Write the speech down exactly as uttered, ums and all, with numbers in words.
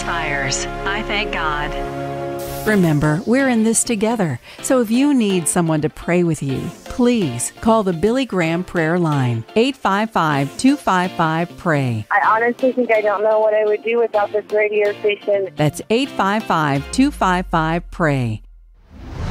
fires. I thank God. Remember, we're in this together. So if you need someone to pray with you, please call the Billy Graham Prayer Line, eight five five, two five five, P R A Y. I honestly think I don't know what I would do without this radio station. That's eight five five, two five five, P R A Y.